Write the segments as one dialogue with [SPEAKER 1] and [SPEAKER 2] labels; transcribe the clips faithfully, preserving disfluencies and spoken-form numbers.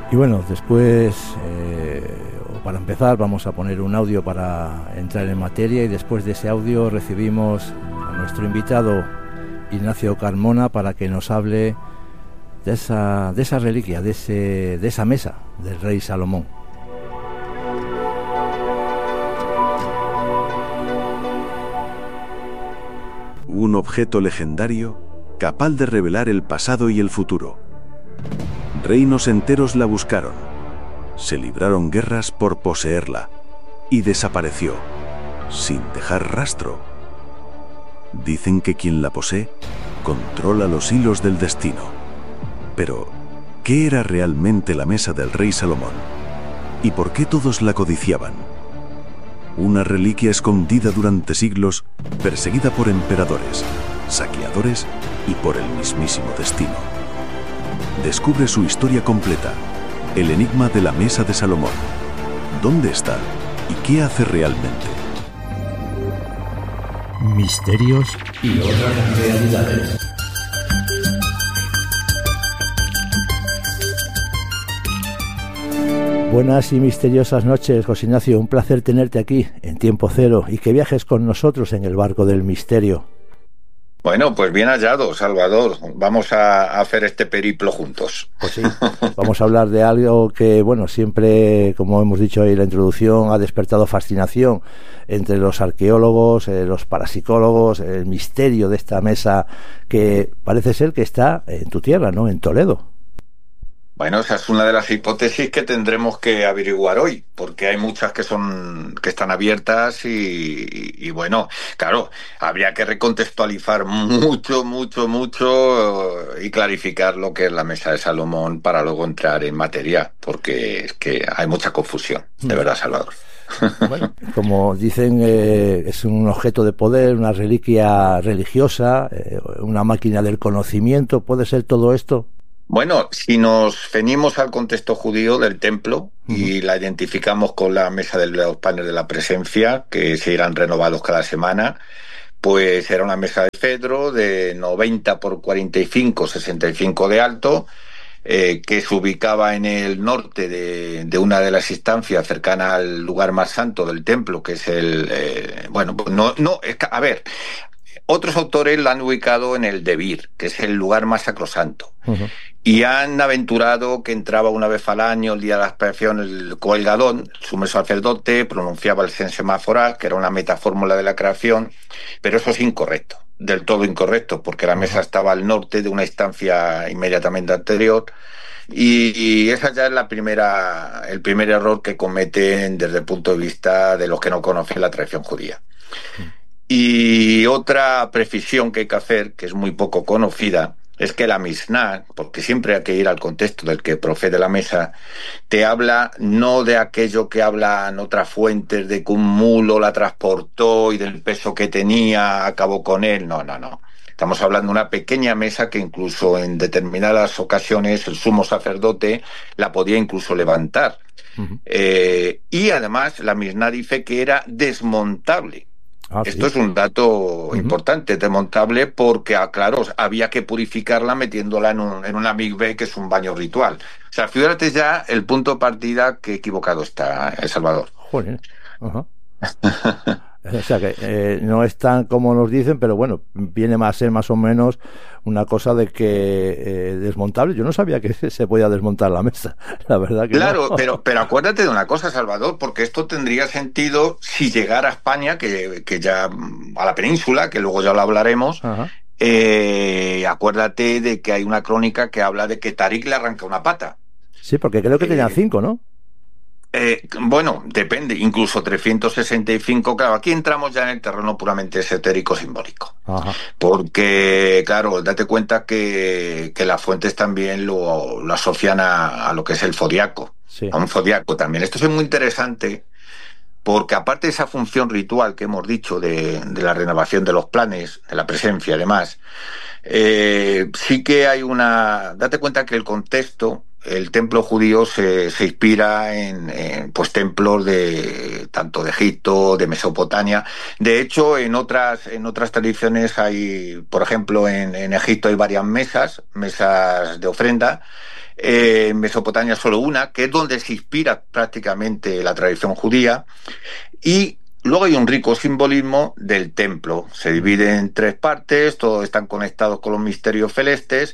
[SPEAKER 1] Y bueno, después, eh, para empezar, vamos a poner un audio para entrar en materia, y después de ese audio recibimos a nuestro invitado Ignacio Carmona para que nos hable de esa, de esa reliquia, de, ese, de esa mesa del rey Salomón.
[SPEAKER 2] Un objeto legendario capaz de revelar el pasado y el futuro. Reinos enteros la buscaron, se libraron guerras por poseerla y desapareció, sin dejar rastro. Dicen que quien la posee controla los hilos del destino. Pero, ¿qué era realmente la mesa del rey Salomón? ¿Y por qué todos la codiciaban? Una reliquia escondida durante siglos, perseguida por emperadores, saqueadores y por el mismísimo destino. Descubre su historia completa, el enigma de la mesa de Salomón. ¿Dónde está y qué hace realmente?
[SPEAKER 3] Misterios y otras realidades.
[SPEAKER 1] Buenas y misteriosas noches, José Ignacio. Un placer tenerte aquí en Tiempo Cero y que viajes con nosotros en el barco del misterio.
[SPEAKER 4] Bueno, pues bien hallado, Salvador. Vamos a hacer este periplo juntos.
[SPEAKER 1] Pues sí, vamos a hablar de algo que, bueno, siempre, como hemos dicho ahí en la introducción, ha despertado fascinación entre los arqueólogos, eh, los parapsicólogos, el misterio de esta mesa que parece ser que está en tu tierra, ¿no? En Toledo.
[SPEAKER 4] Bueno, esa es una de las hipótesis que tendremos que averiguar hoy, porque hay muchas que son que están abiertas y, y, y bueno, claro, habría que recontextualizar mucho, mucho, mucho y clarificar lo que es la mesa de Salomón para luego entrar en materia, porque es que hay mucha confusión, de verdad, Salvador.
[SPEAKER 1] Bueno, como dicen, eh, es un objeto de poder, una reliquia religiosa, eh, una máquina del conocimiento. ¿Puede ser todo esto?
[SPEAKER 4] Bueno, si nos ceñimos al contexto judío del templo uh-huh. y la identificamos con la mesa de los panes de la presencia, que se irán renovados cada semana, pues era una mesa de cedro de noventa por cuarenta y cinco, sesenta y cinco de alto, eh, que se ubicaba en el norte de, de una de las instancias cercana al lugar más santo del templo, que es el... Eh, bueno, no, no, es que, a ver... Otros autores la han ubicado en el Debir, que es el lugar más sacrosanto. Uh-huh. Y han aventurado que entraba una vez al año, el día de la expiación, el coelgadón, el sumo sacerdote, pronunciaba el sensemáfora, que era una metafórmula de la creación, pero eso es incorrecto, del todo incorrecto, porque la uh-huh. mesa estaba al norte de una instancia inmediatamente anterior, y, y esa ya es la primera, el primer error que cometen desde el punto de vista de los que no conocen la tradición judía. Uh-huh. Y otra precisión que hay que hacer, que es muy poco conocida, es que la Mishnah, porque siempre hay que ir al contexto del que procede la mesa, te habla no de aquello que hablan otras fuentes, de que un mulo la transportó y del peso que tenía, acabó con él. No, no, no. Estamos hablando de una pequeña mesa que incluso en determinadas ocasiones el sumo sacerdote la podía incluso levantar. Uh-huh. Eh, y además la Mishnah dice que era desmontable. Ah, Esto sí. es un dato uh-huh. importante, desmontable, porque, claro, había que purificarla metiéndola en, un, en una mikveh, que es un baño ritual. O sea, fíjate ya el punto de partida que equivocado está El Salvador.
[SPEAKER 1] Joder. Uh-huh. O sea que eh, no es tan como nos dicen, pero bueno, viene a ser más o menos una cosa de que eh, desmontable. Yo no sabía que se podía desmontar la mesa, la verdad que
[SPEAKER 4] Claro,
[SPEAKER 1] no.
[SPEAKER 4] pero, pero acuérdate de una cosa, Salvador, porque esto tendría sentido si llegara a España, que, que ya a la península, que luego ya lo hablaremos. Ajá. Eh, acuérdate de que hay una crónica que habla de que Tarik le arranca una pata.
[SPEAKER 1] Sí, porque creo que eh, tenía cinco, ¿no?
[SPEAKER 4] Eh, bueno, depende, incluso trescientos sesenta y cinco, claro, aquí entramos ya en el terreno puramente esotérico simbólico. Ajá. Porque, claro, date cuenta que, que las fuentes también lo, lo asocian a, a lo que es el zodiaco, sí. a un zodiaco también. Esto es muy interesante porque aparte de esa función ritual que hemos dicho de, de la renovación de los planes, de la presencia y demás, eh, sí que hay una... Date cuenta que el contexto, el templo judío se, se inspira en, en pues templos de tanto de Egipto, de Mesopotamia. De hecho, en otras en otras tradiciones hay, por ejemplo, en, en Egipto hay varias mesas, mesas de ofrenda. Eh, en Mesopotamia solo una, que es donde se inspira prácticamente la tradición judía. Y luego hay un rico simbolismo del templo. Se divide en tres partes, todos están conectados con los misterios celestes.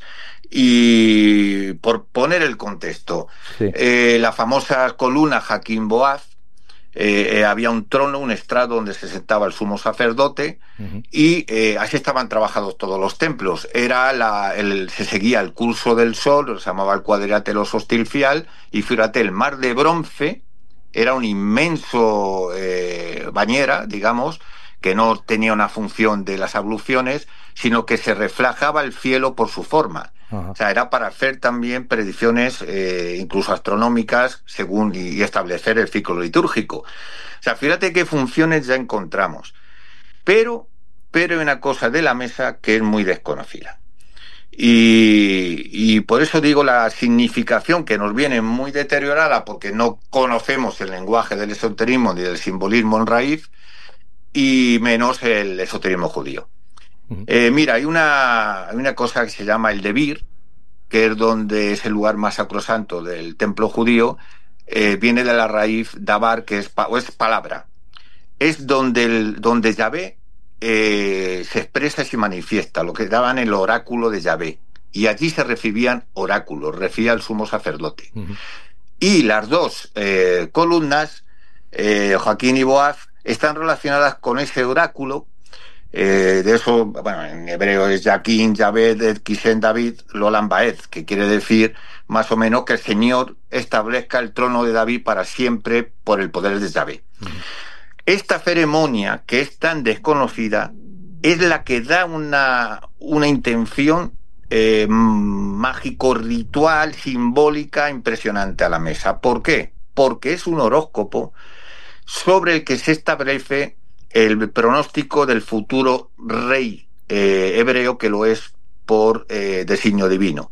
[SPEAKER 4] Y por poner el contexto, sí. eh, la famosa columna Jaquín Boaz, eh, eh, había un trono, un estrado donde se sentaba el sumo sacerdote, uh-huh. y eh, así estaban trabajados todos los templos. Era la, el, se seguía el curso del sol, se llamaba el cuadrilátero sostilfial, y fíjate, el mar de bronce era un inmenso eh, bañera, digamos, que no tenía una función de las abluciones, sino que se reflejaba el cielo por su forma. Uh-huh. O sea, era para hacer también predicciones, eh, incluso astronómicas, según y, y establecer el ciclo litúrgico. O sea, fíjate qué funciones ya encontramos. Pero, pero hay una cosa de la mesa que es muy desconocida. Y, y por eso digo la significación que nos viene muy deteriorada, porque no conocemos el lenguaje del esoterismo ni del simbolismo en raíz, y menos el esoterismo judío. Eh, mira, hay una, hay una cosa que se llama el Debir, que es donde es el lugar más sacrosanto del templo judío, eh, viene de la raíz dabar, que es, pa, o es palabra. Es donde, el, donde Yahvé eh, se expresa y se manifiesta, lo que daban el oráculo de Yahvé. Y allí se recibían oráculos, recibía el sumo sacerdote. Uh-huh. Y las dos eh, columnas, eh, Jaquín y Boaz, están relacionadas con ese oráculo. Eh, de eso, bueno, en hebreo es Jaquín, Yahvé, Kisen, David, Lolam Baed, que quiere decir más o menos que el Señor establezca el trono de David para siempre por el poder de Yahvé. Uh-huh. Esta ceremonia, que es tan desconocida, es la que da una, una intención eh, mágico, ritual, simbólica, impresionante a la mesa. ¿Por qué? Porque es un horóscopo sobre el que se establece el pronóstico del futuro rey eh, hebreo, que lo es por eh, designio divino.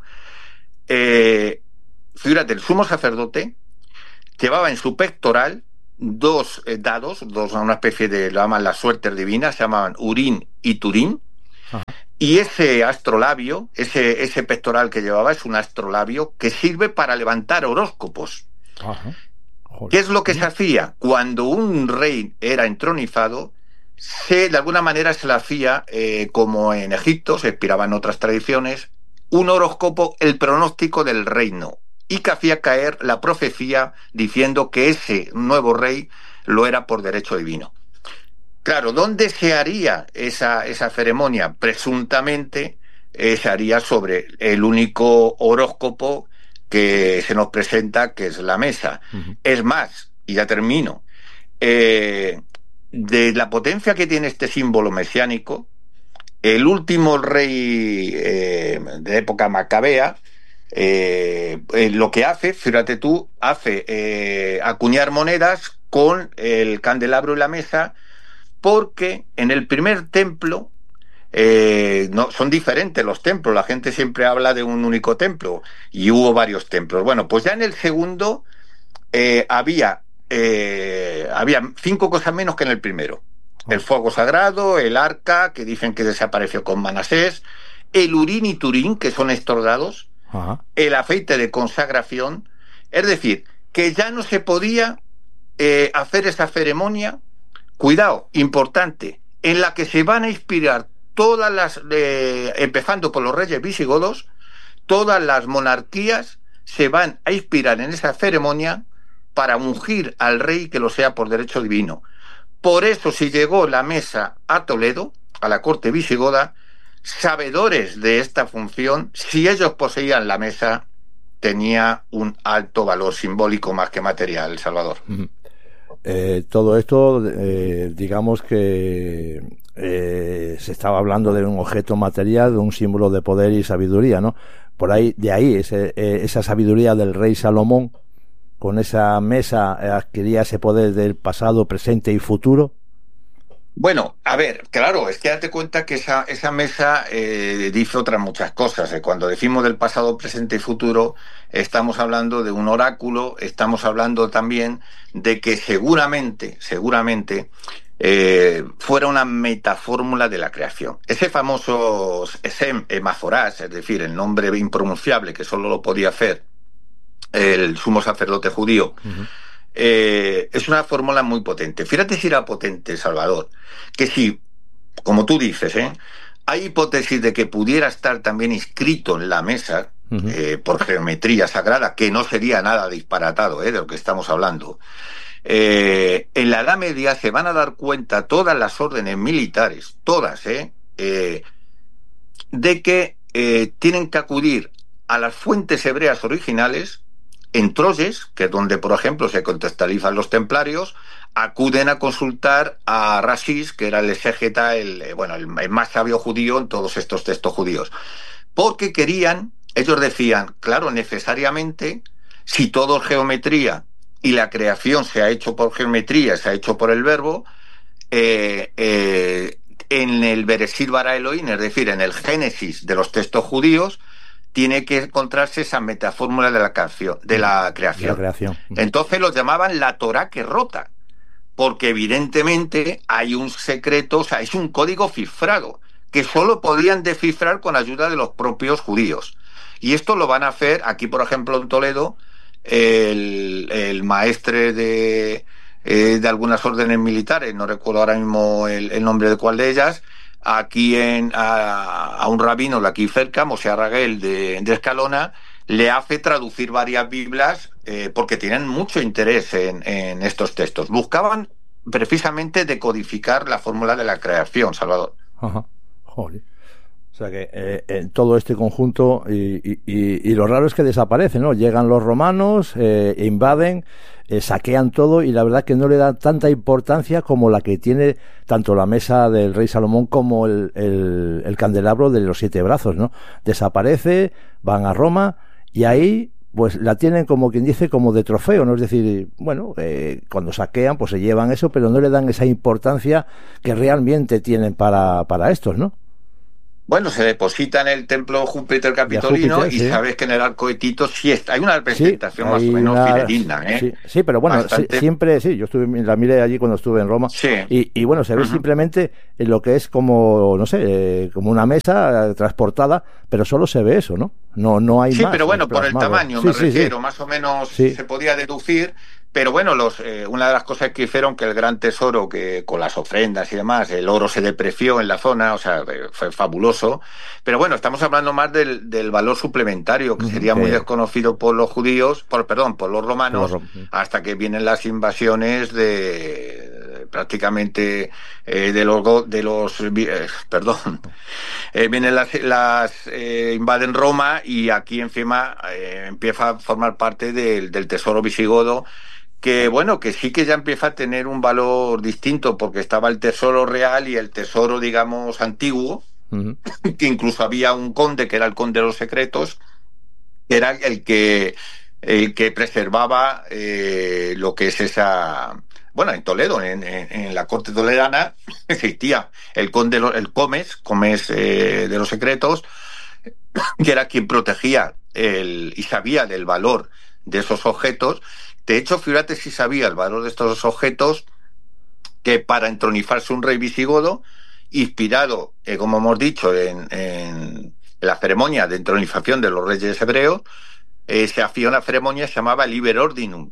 [SPEAKER 4] Eh, fíjate, el sumo sacerdote llevaba en su pectoral dos eh, dados, dos, una especie de, lo llaman las suertes divinas, se llamaban Urín y Turín. Ajá. Y ese astrolabio, ese, ese pectoral que llevaba es un astrolabio que sirve para levantar horóscopos. Ajá. ¿Qué es lo que se hacía? Cuando un rey era entronizado, se, de alguna manera se le hacía, eh, como en Egipto, se inspiraba en otras tradiciones, un horóscopo, el pronóstico del reino, y que hacía caer la profecía diciendo que ese nuevo rey lo era por derecho divino. Claro, ¿dónde se haría esa, esa ceremonia? Presuntamente eh, se haría sobre el único horóscopo que se nos presenta, que es la mesa. Uh-huh. Es más, y ya termino, eh, de la potencia que tiene este símbolo mesiánico, el último rey eh, de época macabea, eh, eh, lo que hace, fíjate tú, hace eh, acuñar monedas con el candelabro y la mesa, porque en el primer templo, Eh, no, son diferentes los templos, la gente siempre habla de un único templo y hubo varios templos. Bueno, pues ya en el segundo eh, había eh, había cinco cosas menos que en el primero. El fuego sagrado, el arca, que dicen que desapareció con Manasés, el Urín y Turín, que son estos dados, ajá, el aceite de consagración. Es decir, que ya no se podía eh, hacer esa ceremonia, cuidado, importante, en la que se van a inspirar todas las, eh, empezando por los reyes visigodos, todas las monarquías se van a inspirar en esa ceremonia para ungir al rey que lo sea por derecho divino. Por eso, si llegó la mesa a Toledo, a la corte visigoda, sabedores de esta función, si ellos poseían la mesa, tenía un alto valor simbólico más que material, Salvador.
[SPEAKER 1] Uh-huh. Eh, todo esto, eh, digamos que eh, se estaba hablando de un objeto material, de un símbolo de poder y sabiduría, ¿no? Por ahí, de ahí, ese, eh, esa sabiduría del rey Salomón, con esa mesa eh, adquiría ese poder del pasado, presente y futuro.
[SPEAKER 4] Bueno, a ver, claro, es que date cuenta que esa, esa mesa eh, dice otras muchas cosas. Eh. Cuando decimos del pasado, presente y futuro, estamos hablando de un oráculo, estamos hablando también de que seguramente, seguramente, eh, fuera una metafórmula de la creación. Ese famoso Sem Emaforás, es decir, el nombre impronunciable que solo lo podía hacer el sumo sacerdote judío. Uh-huh. Eh, es una fórmula muy potente. Fíjate si era potente, Salvador, que si, como tú dices, ¿eh? hay hipótesis de que pudiera estar también inscrito en la mesa, uh-huh. eh, por geometría sagrada, que no sería nada disparatado, ¿eh? de lo que estamos hablando. Eh, en la Edad Media se van a dar cuenta todas las órdenes militares, todas, ¿eh? Eh, de que eh, tienen que acudir a las fuentes hebreas originales. En Troyes, que es donde, por ejemplo, se contextualizan los templarios, acuden a consultar a Rasís, que era el exégeta, el, bueno, el, el más sabio judío en todos estos textos judíos. Porque querían, ellos decían, claro, necesariamente, si todo es geometría y la creación se ha hecho por geometría, se ha hecho por el verbo, eh, eh, en el Bereshit bara Elohim, es decir, en el Génesis de los textos judíos, tiene que encontrarse esa metafórmula de la creación, de la creación.
[SPEAKER 1] De la creación.
[SPEAKER 4] Entonces los llamaban la Torá que rota, porque evidentemente hay un secreto, o sea, es un código cifrado, que solo podían descifrar con ayuda de los propios judíos. Y esto lo van a hacer, aquí por ejemplo en Toledo, el, el maestre de, eh, de algunas órdenes militares, no recuerdo ahora mismo el, el nombre de cuál de ellas, aquí en, a, a un rabino de aquí cerca, Moshe Raguel de, de Escalona, le hace traducir varias Biblias eh, porque tienen mucho interés en, en estos textos. Buscaban precisamente decodificar la fórmula de la creación, Salvador.
[SPEAKER 1] Ajá. Joder. O sea que eh, en todo este conjunto, y, y, y, y lo raro es que desaparecen, ¿no? Llegan los romanos, eh, invaden, eh, saquean todo, y la verdad que no le dan tanta importancia como la que tiene tanto la mesa del rey Salomón como el, el, el candelabro de los siete brazos, ¿no? Desaparece, van a Roma, y ahí pues la tienen, como quien dice, como de trofeo, ¿no? Es decir, bueno, eh, cuando saquean pues se llevan eso, pero no le dan esa importancia que realmente tienen para, para estos, ¿no?
[SPEAKER 4] Bueno, se deposita en el templo Júpiter Capitolino Júpiter, y sí. Sabes que en el arco de Tito sí está. Hay una representación sí, más o menos una... fidedigna, ¿eh?
[SPEAKER 1] Sí, sí, pero bueno, Bastante... siempre, sí, yo estuve, la miré allí cuando estuve en Roma.
[SPEAKER 4] Sí.
[SPEAKER 1] Y, y bueno, se ve uh-huh. simplemente en lo que es como, no sé, eh, como una mesa eh, transportada, pero solo se ve eso, ¿no? No, no hay
[SPEAKER 4] sí,
[SPEAKER 1] más.
[SPEAKER 4] Sí, pero bueno, por el tamaño,
[SPEAKER 1] sí,
[SPEAKER 4] me
[SPEAKER 1] sí,
[SPEAKER 4] refiero,
[SPEAKER 1] sí.
[SPEAKER 4] más o menos sí. se podía deducir. Pero bueno, los, eh, una de las cosas que hicieron que el gran tesoro, que con las ofrendas y demás, el oro se depreció en la zona, o sea, fue fabuloso. Pero bueno, estamos hablando más del, del valor suplementario, que sería okay. muy desconocido por los judíos, por perdón, por los romanos, los, hasta que vienen las invasiones de prácticamente eh, de los de los eh, perdón, eh, vienen las, las eh, invaden Roma, y aquí encima eh, empieza a formar parte del, del tesoro visigodo. Que bueno, que sí que ya empieza a tener un valor distinto, porque estaba el tesoro real y el tesoro, digamos, antiguo, uh-huh. que incluso había un conde, que era el conde de los secretos, que era el que, el que preservaba eh, lo que es esa... Bueno, en Toledo, en, en, en la corte toledana, existía el conde, el comes, comes eh, de los secretos, que era quien protegía el, y sabía del valor de esos objetos. De hecho, fíjate si sabía el valor de estos objetos, que para entronizarse un rey visigodo, inspirado, eh, como hemos dicho, en, en la ceremonia de entronización de los reyes hebreos, eh, se hacía una ceremonia que se llamaba Liber Ordinum.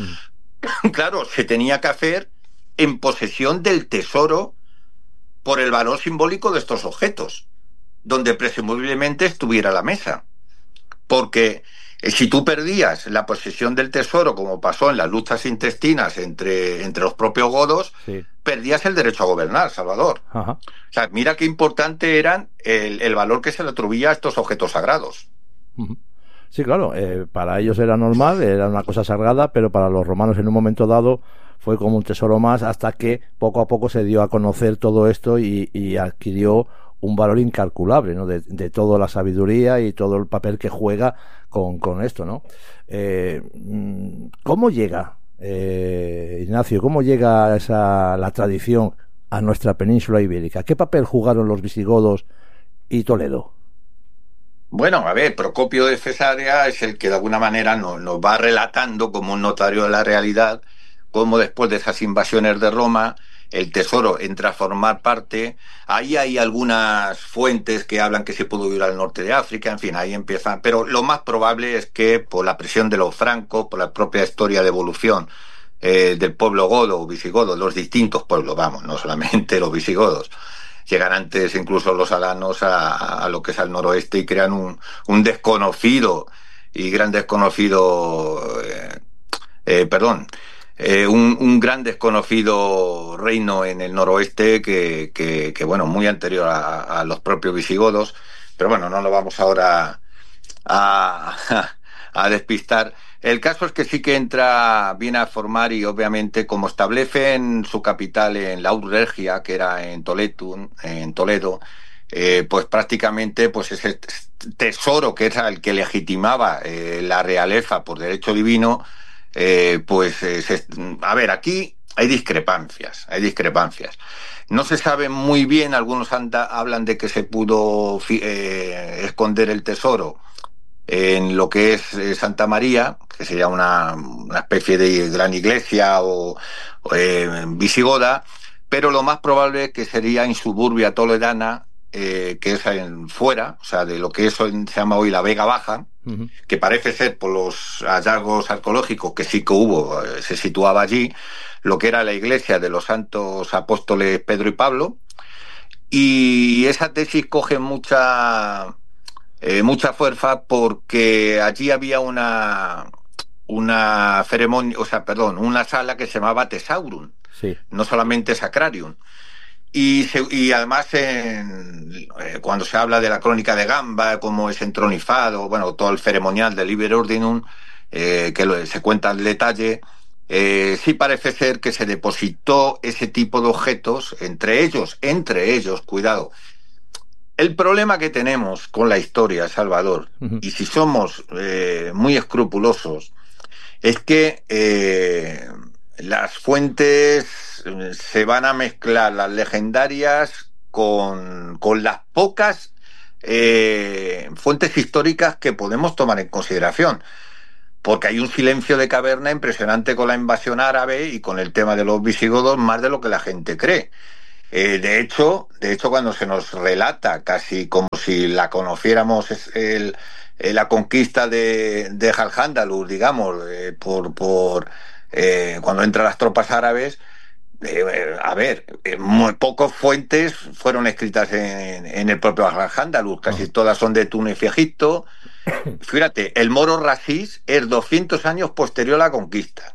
[SPEAKER 4] Mm. Claro, se tenía que hacer en posesión del tesoro por el valor simbólico de estos objetos, donde presumiblemente estuviera la mesa. Porque si tú perdías la posesión del tesoro, como pasó en las luchas intestinas entre, entre los propios godos, sí. perdías el derecho a gobernar, Salvador. Ajá. O sea, mira qué importante eran el, el valor que se le atribuía a estos objetos sagrados.
[SPEAKER 1] Sí, claro, eh, para ellos era normal, era una cosa sagrada, pero para los romanos en un momento dado fue como un tesoro más, hasta que poco a poco se dio a conocer todo esto y, y adquirió un valor incalculable, ¿no? De, de toda la sabiduría y todo el papel que juega con, con esto, ¿no? Eh, ¿Cómo llega, eh, Ignacio, cómo llega esa, la tradición a nuestra península ibérica? ¿Qué papel jugaron los visigodos y Toledo?
[SPEAKER 4] Bueno, a ver, Procopio de Cesarea es el que de alguna manera nos, nos va relatando como un notario de la realidad, cómo después de esas invasiones de Roma, el tesoro entra a formar parte. Ahí hay algunas fuentes que hablan que se pudo ir al norte de África, en fin, ahí empiezan. Pero lo más probable es que por la presión de los francos, por la propia historia de evolución eh, del pueblo godo o visigodo, los distintos pueblos, vamos, no solamente los visigodos, llegan antes incluso los alanos a, a lo que es al noroeste y crean un, un desconocido y gran desconocido, eh, eh, perdón, eh, un, un gran desconocido reino en el noroeste que, que, que bueno, muy anterior a, a los propios visigodos, pero bueno, no lo vamos ahora a, a, a despistar. El caso es que sí que entra, viene a formar y obviamente como establece en su capital en la Regia, que era en Toledo, en Toledo, eh, pues prácticamente pues ese tesoro que era el que legitimaba eh, la realeza por derecho divino, eh, pues eh, se, a ver, aquí hay discrepancias, hay discrepancias. No se sabe muy bien, algunos anda, hablan de que se pudo eh, esconder el tesoro en lo que es eh, Santa María, que sería una, una especie de gran iglesia o, o eh, visigoda, pero lo más probable es que sería en suburbia toledana, eh, que es en fuera, o sea, de lo que eso se llama hoy la Vega Baja, uh-huh. que parece ser por los hallazgos arqueológicos que sí que hubo, eh, se situaba allí, lo que era la iglesia de los santos apóstoles Pedro y Pablo, y esa tesis coge mucha... Eh, mucha fuerza porque allí había una una ceremonia, o sea, perdón, una sala que se llamaba Tesaurum,
[SPEAKER 1] sí.
[SPEAKER 4] no solamente Sacrarium. Y, se, y además en, eh, cuando se habla de la crónica de Gamba, cómo es entronizado, bueno, todo el ceremonial del Liber Ordinum, eh, que lo, se cuenta en detalle, eh, sí parece ser que se depositó ese tipo de objetos, entre ellos, entre ellos, cuidado. El problema que tenemos con la historia, Salvador, uh-huh. y si somos eh, muy escrupulosos, es que eh, las fuentes se van a mezclar, las legendarias, con, con las pocas eh, fuentes históricas que podemos tomar en consideración. Porque hay un silencio de caverna impresionante con la invasión árabe y con el tema de los visigodos, más de lo que la gente cree. Eh, de hecho, de hecho, cuando se nos relata, casi como si la conociéramos, es el, el, la conquista de, de Al-Ándalus, digamos, eh, por, por eh, cuando entran las tropas árabes, eh, a ver, eh, muy pocas fuentes fueron escritas en, en el propio Al-Ándalus, casi uh-huh. todas son de Túnez y Egipto. Fíjate, el Moro Rasís es doscientos años posterior a la conquista.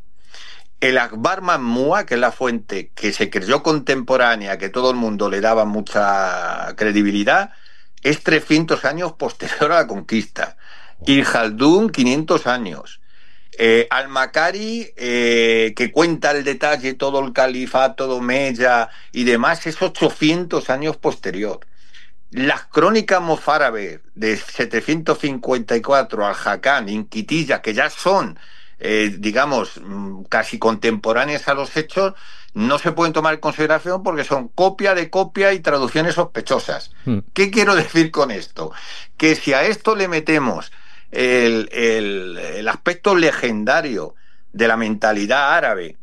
[SPEAKER 4] El Akbar Mamúa, que es la fuente que se creyó contemporánea, que todo el mundo le daba mucha credibilidad, es trescientos años posterior a la conquista. Ibn Khaldún, quinientos años. Eh, Al-Makari, eh, que cuenta el detalle, todo el califato de Omeya y demás, es ochocientos años posterior. Las crónicas mozárabes de setecientos cincuenta y cuatro, Al-Hakam, Inquitilla, que ya son... Eh, digamos, casi contemporáneas a los hechos, no se pueden tomar en consideración porque son copia de copia y traducciones sospechosas. Hmm. ¿Qué quiero decir con esto? Que si a esto le metemos el, el, el aspecto legendario de la mentalidad árabe,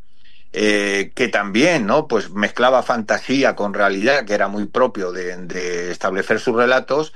[SPEAKER 4] eh, que también, ¿no?, pues mezclaba fantasía con realidad, que era muy propio de, de establecer sus relatos,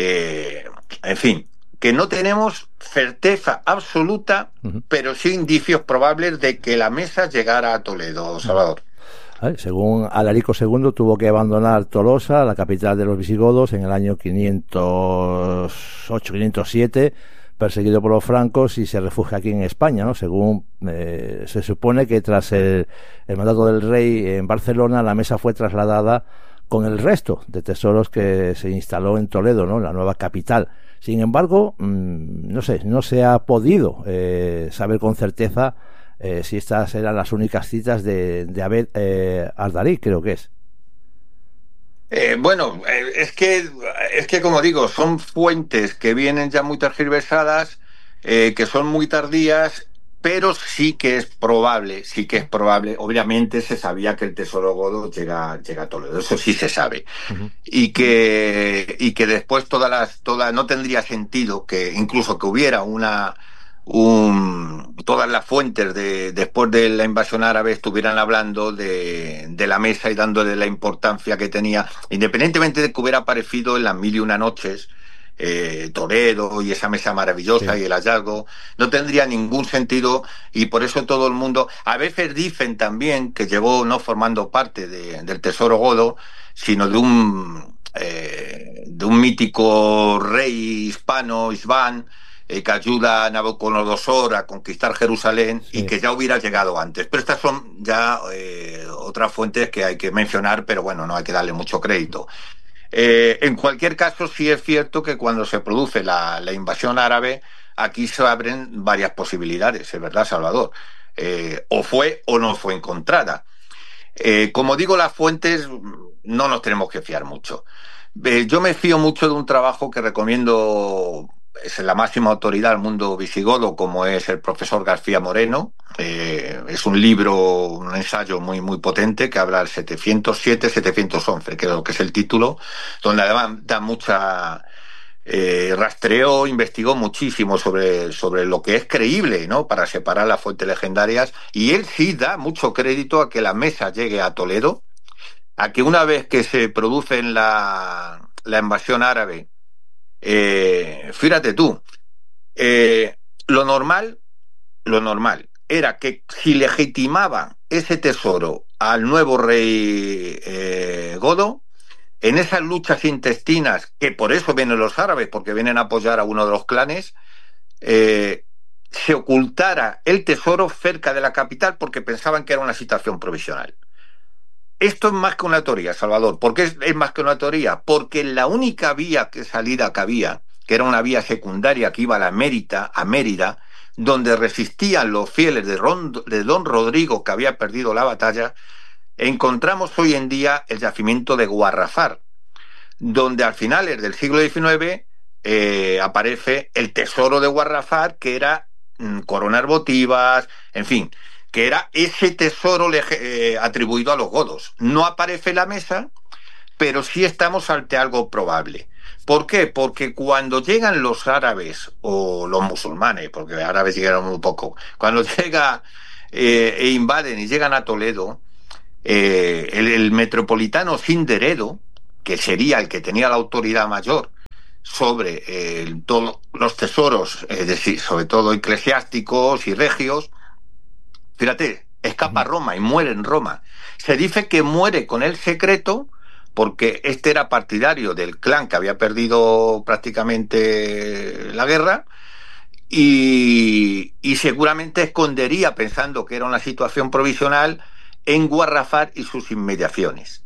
[SPEAKER 4] eh, en fin, que no tenemos certeza absoluta, uh-huh. pero sí indicios probables de que la mesa llegara a Toledo, Salvador.
[SPEAKER 1] Ver, según Alarico segundo, tuvo que abandonar Tolosa, la capital de los visigodos, en el año quinientos ocho quinientos siete, perseguido por los francos, y se refugia aquí en España, ¿no? Según eh, se supone que tras el, el mandato del rey en Barcelona, la mesa fue trasladada con el resto de tesoros que se instaló en Toledo, ¿no?, la nueva capital. Sin embargo, mmm, no sé, no se ha podido eh, saber con certeza eh, si estas eran las únicas citas de, de Abed eh, Ardarí, creo que es.
[SPEAKER 4] Eh, bueno, eh, es que, es que como digo, son fuentes que vienen ya muy tergiversadas, eh, que son muy tardías, pero sí que es probable, sí que es probable. Obviamente se sabía que el tesoro godo llega, llega a Toledo, eso sí se sabe. Uh-huh. Y que, y que después todas las, todas, no tendría sentido que incluso que hubiera una, un, todas las fuentes de después de la invasión árabe estuvieran hablando de, de la mesa y dándole la importancia que tenía, independientemente de que hubiera aparecido en las mil y una noches, eh, Toledo y esa mesa maravillosa, sí, y el hallazgo, no tendría ningún sentido, y por eso todo el mundo, a veces dicen también que llegó no formando parte de, del tesoro godo, sino de un eh, de un mítico rey hispano, Isván, eh, que ayuda a Nabucodonosor a conquistar Jerusalén, sí, y que ya hubiera llegado antes. Pero estas son ya eh, otras fuentes que hay que mencionar, pero bueno, no hay que darle mucho crédito. Eh, en cualquier caso, sí es cierto que cuando se produce la, la invasión árabe, aquí se abren varias posibilidades, es verdad, Salvador. Eh, o fue o no fue encontrada. Eh, como digo, las fuentes no nos tenemos que fiar mucho. Eh, yo me fío mucho de un trabajo que recomiendo, es la máxima autoridad del mundo visigodo, como es el profesor García Moreno. Eh, es un libro, un ensayo muy muy potente que habla del setecientos siete setecientos once, creo que es el título, donde además da mucha... Eh, rastreó, investigó muchísimo sobre, sobre lo que es creíble, ¿no?, para separar las fuentes legendarias, y él sí da mucho crédito a que la mesa llegue a Toledo, a que una vez que se produce en la, la invasión árabe, eh, fíjate tú, eh, lo normal, lo normal era que si legitimaban ese tesoro al nuevo rey eh, godo, en esas luchas intestinas, que por eso vienen los árabes, porque vienen a apoyar a uno de los clanes, eh, se ocultara el tesoro cerca de la capital porque pensaban que era una situación provisional. Esto es más que una teoría, Salvador. ¿Por qué es, es más que una teoría? Porque la única vía de salida que había, que era una vía secundaria que iba a la Mérida, a Mérida, donde resistían los fieles de, Ron, de Don Rodrigo, que había perdido la batalla, encontramos hoy en día el yacimiento de Guarrafar, donde a finales del siglo diecinueve eh, aparece el tesoro de Guarrafar, que era mm, coronas votivas, en fin, que era ese tesoro eh, atribuido a los godos. No aparece la mesa, pero sí estamos ante algo probable. ¿Por qué? Porque cuando llegan los árabes, o los musulmanes, porque árabes llegaron muy poco, cuando llega eh, e invaden y llegan a Toledo, Eh, el, el metropolitano Cinderedo, que sería el que tenía la autoridad mayor sobre eh, todos los tesoros, es decir, sobre todo eclesiásticos y regios, fíjate, escapa a Roma y muere en Roma. Se dice que muere con el secreto porque este era partidario del clan que había perdido prácticamente la guerra, y, y seguramente escondería, pensando que era una situación provisional, en Guarrafar y sus inmediaciones.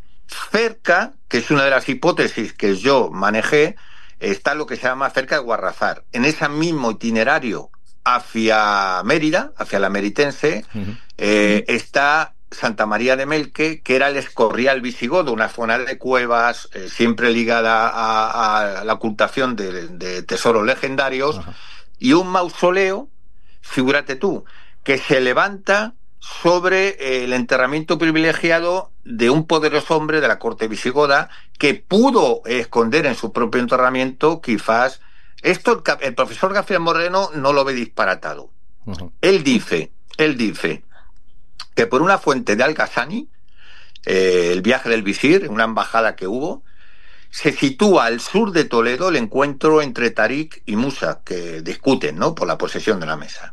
[SPEAKER 4] Cerca, que es una de las hipótesis que yo manejé, está lo que se llama cerca de Guarrafar. En ese mismo itinerario hacia Mérida, hacia la meritense, uh-huh. eh, está Santa María de Melque, que era el Escorial visigodo, una zona de cuevas eh, siempre ligada a, a la ocultación de, de tesoros legendarios, uh-huh. y un mausoleo, figúrate tú, que se levanta sobre el enterramiento privilegiado de un poderoso hombre de la corte visigoda que pudo esconder en su propio enterramiento, quizás. Esto el, el profesor García Moreno no lo ve disparatado. Uh-huh. Él dice, él dice que por una fuente de Al-Ghassani, eh, el viaje del visir, una embajada que hubo, se sitúa al sur de Toledo el encuentro entre Tarik y Musa, que discuten, ¿no?, por la posesión de la mesa.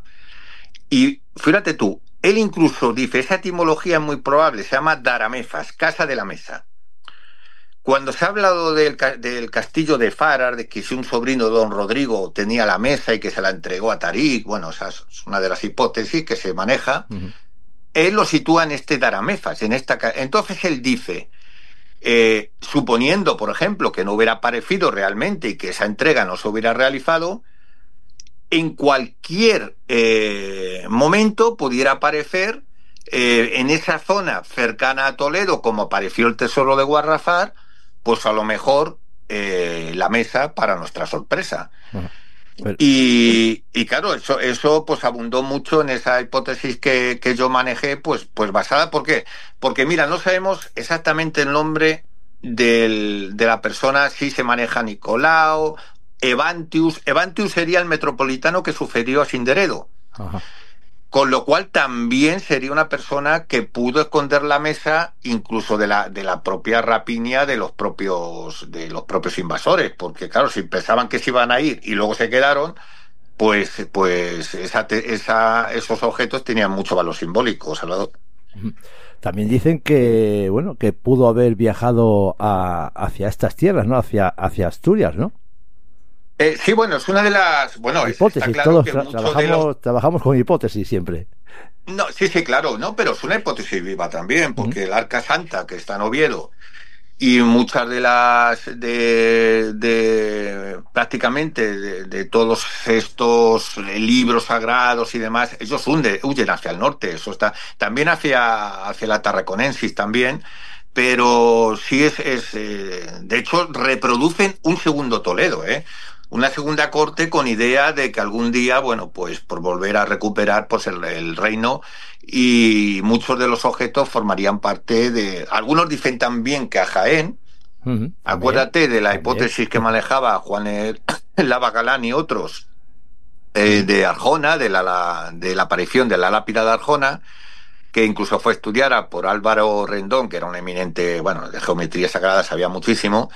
[SPEAKER 4] Y fíjate tú, él incluso dice, esa etimología es muy probable, se llama Daramefas, casa de la mesa. Cuando se ha hablado del, del castillo de Farar, de que si un sobrino de Don Rodrigo tenía la mesa y que se la entregó a Tarik, bueno, esa es una de las hipótesis que se maneja, uh-huh. él lo sitúa en este Daramefas, en esta. Entonces él dice, eh, suponiendo, por ejemplo, que no hubiera aparecido realmente y que esa entrega no se hubiera realizado, en cualquier eh, momento pudiera aparecer eh, en esa zona cercana a Toledo, como apareció el tesoro de Guarrafar, pues a lo mejor eh, la mesa, para nuestra sorpresa. Uh-huh. Pero... Y, y claro, eso, eso pues abundó mucho en esa hipótesis que, que yo manejé, pues, pues basada, ¿por qué? Porque mira, no sabemos exactamente el nombre del, de la persona, si se maneja Nicolao, Evantius. Evantius sería el metropolitano que sucedió a Cinderedo.
[SPEAKER 1] Ajá.
[SPEAKER 4] Con lo cual también sería una persona que pudo esconder la mesa incluso de la de la propia rapiña de los propios de los propios invasores, porque claro, si pensaban que se iban a ir y luego se quedaron, pues pues esa, esa esos objetos tenían mucho valor simbólico, Salvador.
[SPEAKER 1] También dicen que bueno que pudo haber viajado a, hacia estas tierras, ¿no? Hacia hacia Asturias, ¿no?
[SPEAKER 4] Eh, sí, bueno, es una de las... Bueno,
[SPEAKER 1] hipótesis,
[SPEAKER 4] está claro
[SPEAKER 1] todos
[SPEAKER 4] que
[SPEAKER 1] tra trabajamos,
[SPEAKER 4] de los...
[SPEAKER 1] trabajamos con hipótesis siempre.
[SPEAKER 4] No, sí, sí, claro, no, pero es una hipótesis viva también, porque uh-huh. el Arca Santa, que está en Oviedo, y muchas de las... de, de prácticamente de, de todos estos libros sagrados y demás, ellos hunden, huyen hacia el norte, eso está... También hacia, hacia la Tarraconensis también, pero sí es... es eh, de hecho, reproducen un segundo Toledo, ¿eh? Una segunda corte con idea de que algún día, bueno, pues por volver a recuperar pues el, el reino, y muchos de los objetos formarían parte de... Algunos dicen también que a Jaén, uh-huh, acuérdate de la también. hipótesis que manejaba Juan el, Lava Galán y otros, eh, de Arjona, de la, la, de la aparición de la lápida de Arjona, que incluso fue estudiada por Álvaro Rendón, que era un eminente, bueno, de geometría sagrada sabía muchísimo.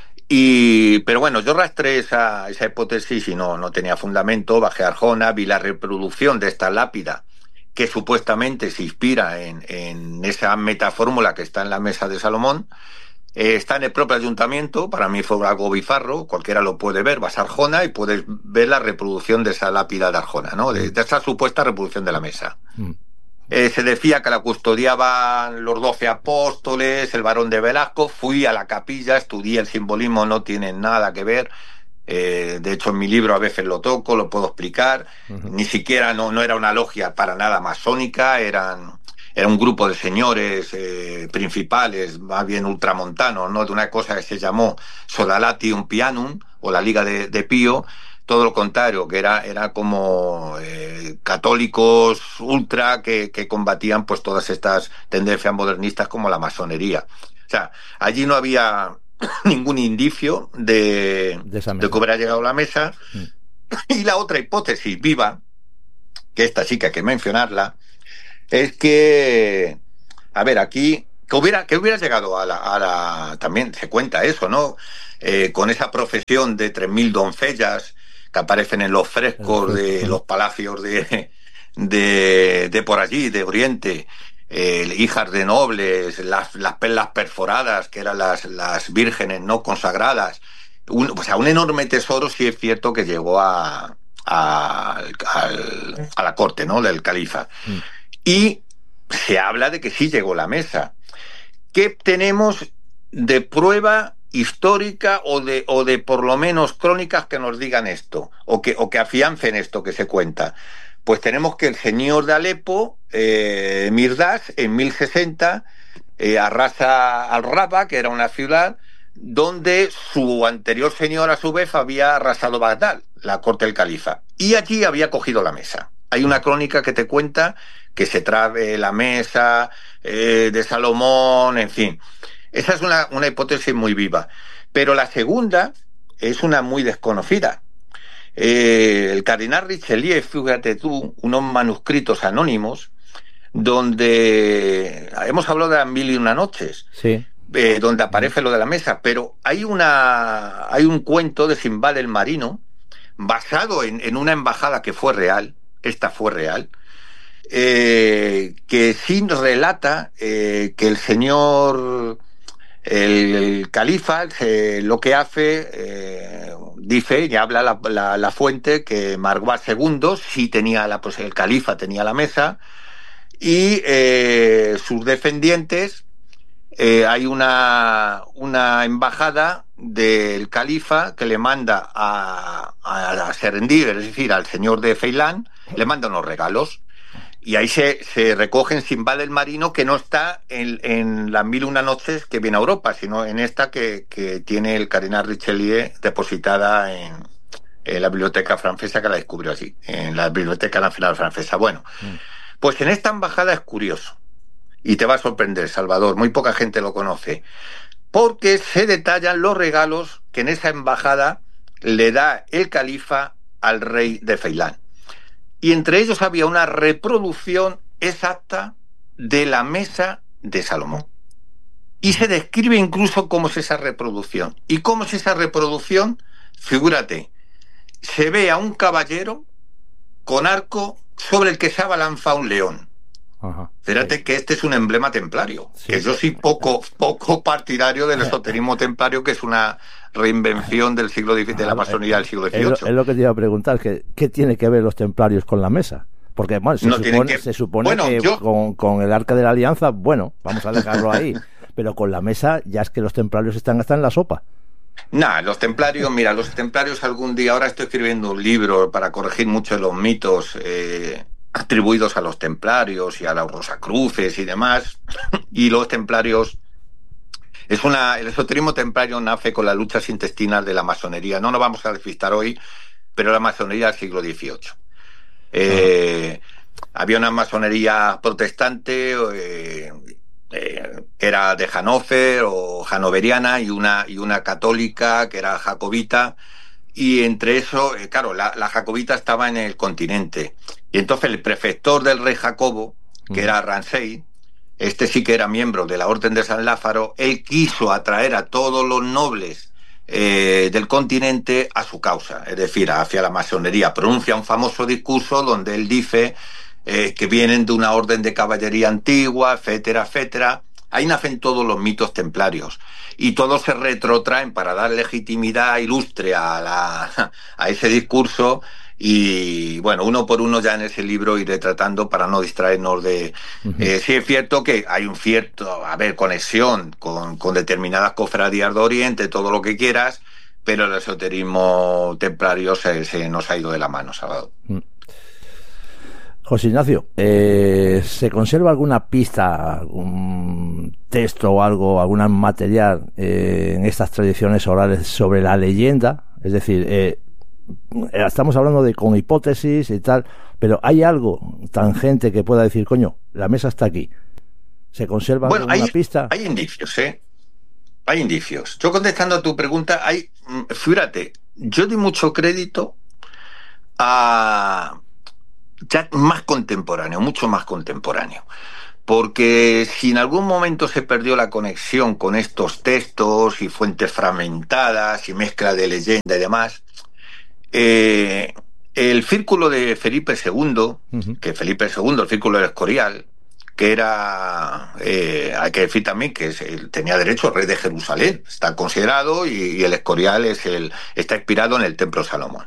[SPEAKER 4] Y, pero bueno, yo rastré esa, esa hipótesis y no, no tenía fundamento. Bajé a Arjona, vi la reproducción de esta lápida que supuestamente se inspira en, en esa metafórmula que está en la mesa de Salomón. Eh, está en el propio ayuntamiento, para mí fue algo bizarro, cualquiera lo puede ver, vas a Arjona y puedes ver la reproducción de esa lápida de Arjona, ¿no? De, de esa supuesta reproducción de la mesa. Mm. Eh, se decía que la custodiaban los doce apóstoles, el varón de Velasco. Fui a la capilla, estudié el simbolismo, no tiene nada que ver. Eh, de hecho, en mi libro a veces lo toco, lo puedo explicar. Uh-huh. Ni siquiera, no, no era una logia para nada masónica, eran, era un grupo de señores eh, principales, más bien ultramontanos, ¿no? De una cosa que se llamó Sodalatium Pianum, o la Liga de, de Pío. Todo lo contrario, que era, era como eh, católicos ultra que, que combatían pues todas estas tendencias modernistas como la masonería. O sea, allí no había ningún indicio de, de, de que hubiera llegado a la mesa. Mm. Y la otra hipótesis viva, que esta sí que hay que mencionarla, es que, a ver, aquí, que hubiera, que hubiera llegado a la, a la, también se cuenta eso, ¿no? Eh, con esa profesión de tres mil doncellas que aparecen en los frescos de los palacios de, de, de por allí, de Oriente, eh, hijas de nobles, las, las perlas perforadas, que eran las, las vírgenes no consagradas. Un, o sea, un enorme tesoro, sí es cierto que llegó a, a, a, a la corte, ¿no?, del califa. Mm. Y se habla de que sí llegó la mesa. ¿Qué tenemos de prueba histórica o de o de por lo menos crónicas que nos digan esto o que o que afiancen esto que se cuenta? Pues tenemos que el señor de Alepo, eh, Mirdás, en mil sesenta eh, arrasa al Raba, que era una ciudad donde su anterior señor a su vez había arrasado Bagdad, la corte del califa, y allí había cogido la mesa. Hay una crónica que te cuenta que se trae la mesa eh, de Salomón, en fin. Esa es una, una hipótesis muy viva. Pero la segunda es una muy desconocida. Eh, el cardenal Richelieu, fíjate tú, unos manuscritos anónimos donde hemos hablado de las mil y una noches,
[SPEAKER 1] sí.
[SPEAKER 4] eh, donde aparece lo de la mesa, pero hay una hay un cuento de Simbad el Marino basado en, en una embajada que fue real, esta fue real, eh, que sí relata eh, que el señor... El, el califa eh, lo que hace, eh, dice, y habla la, la, la fuente, que Marwán segundo sí tenía la, pues el califa tenía la mesa, y eh, sus descendientes, eh, hay una, una embajada del califa que le manda a, a, a Serendib, es decir, al señor de Feilán, le manda unos regalos. Y ahí se, se recoge en Simbad el Marino, que no está en, en las mil una noches que viene a Europa, sino en esta que, que tiene el cardenal Richelieu depositada en, en la biblioteca francesa, que la descubrió allí, en la Biblioteca Nacional Francesa. Bueno, mm. pues en esta embajada es curioso, y te va a sorprender, Salvador, muy poca gente lo conoce, porque se detallan los regalos que en esa embajada le da el califa al rey de Feilán. y entre ellos había una reproducción exacta de la mesa de Salomón. Y se describe incluso cómo es esa reproducción. ¿Y cómo es esa reproducción? Figúrate, se ve a un caballero con arco sobre el que se abalanza un león.
[SPEAKER 1] Ajá,
[SPEAKER 4] Fíjate
[SPEAKER 1] sí.
[SPEAKER 4] que este es un emblema templario,
[SPEAKER 1] Sí.
[SPEAKER 4] que yo soy poco, poco partidario del esoterismo templario, que es una reinvención del siglo diecisiete, de la masonería del siglo
[SPEAKER 1] Es lo,
[SPEAKER 4] dieciocho.
[SPEAKER 1] es lo que te iba a preguntar, que, ¿qué tiene que ver los templarios con la mesa? Porque bueno, se
[SPEAKER 4] No tienen
[SPEAKER 1] supone,
[SPEAKER 4] que-
[SPEAKER 1] se supone
[SPEAKER 4] Bueno,
[SPEAKER 1] que
[SPEAKER 4] yo-
[SPEAKER 1] con, con el Arca de la Alianza, bueno, vamos a dejarlo ahí, pero con la mesa ya es que los templarios están hasta en la sopa.
[SPEAKER 4] Nah, los templarios, mira, los templarios algún día, ahora estoy escribiendo un libro para corregir muchos de los mitos eh, atribuidos a los templarios y a los rosacruces y demás, y los templarios, es una, el esoterismo templario nace con las luchas intestinas de la masonería, no nos vamos a despistar hoy, pero la masonería del siglo dieciocho. Eh, había una masonería protestante, eh, eh, que era de Hannover o hanoveriana, y una, y una católica que era jacobita, y entre eso, eh, claro, la, la jacobita estaba en el continente, y entonces el prefector del rey Jacobo, que era Ramsay, este sí que era miembro de la Orden de San Lázaro, él quiso atraer a todos los nobles eh, del continente a su causa, es decir, hacia la masonería. Pronuncia un famoso discurso donde él dice eh, que vienen de una orden de caballería antigua, etcétera, etcétera. Ahí nacen todos los mitos templarios y todos se retrotraen para dar legitimidad ilustre a, la, a ese discurso. Y bueno, uno por uno ya en ese libro iré tratando para no distraernos de...
[SPEAKER 1] Uh-huh.
[SPEAKER 4] Eh, sí es cierto que hay un cierto, a ver, conexión con, con determinadas cofradías de Oriente, todo lo que quieras, pero el esoterismo templario se, se nos ha ido de la mano, Salvador.
[SPEAKER 1] Mm. José Ignacio, eh, ¿se conserva alguna pista, algún texto o algo, algún material eh, en estas tradiciones orales sobre la leyenda? Es decir, eh, estamos hablando de con hipótesis y tal, pero ¿hay algo tangente que pueda decir, coño, la mesa está aquí? ¿Se conserva
[SPEAKER 4] bueno,
[SPEAKER 1] alguna
[SPEAKER 4] hay,
[SPEAKER 1] pista?
[SPEAKER 4] Hay indicios, ¿eh? Hay indicios. Yo contestando a tu pregunta, hay, fíjate, yo di mucho crédito a ya más contemporáneo, mucho más contemporáneo. Porque si en algún momento se perdió la conexión con estos textos y fuentes fragmentadas y mezcla de leyenda y demás, eh, el círculo de Felipe segundo, uh-huh. que Felipe segundo, el círculo del Escorial, que era, eh, hay que decir también que es, él tenía derecho al rey de Jerusalén, está considerado, y, y el Escorial es el, está inspirado en el Templo de Salomón.